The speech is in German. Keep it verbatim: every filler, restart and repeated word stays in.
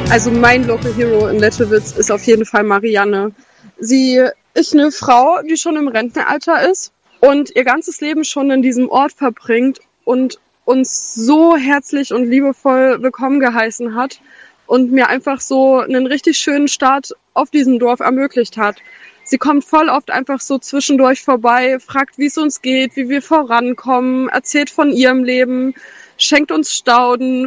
Also mein Local Hero in Letschewitz ist auf jeden Fall Marianne. Sie ist eine Frau, die schon im Rentenalter ist und ihr ganzes Leben schon in diesem Ort verbringt und uns so herzlich und liebevoll willkommen geheißen hat und mir einfach so einen richtig schönen Start auf diesem Dorf ermöglicht hat. Sie kommt voll oft einfach so zwischendurch vorbei, fragt, wie es uns geht, wie wir vorankommen, erzählt von ihrem Leben, schenkt uns Stauden,